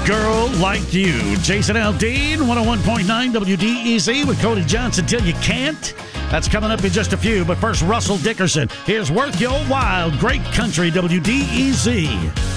Girl Like You. Jason Aldean, 101.9 WDEZ with Cody Johnson till you can't. That's coming up in just a few. But first, Russell Dickerson. Here's Worth Your While. Great country, WDEZ.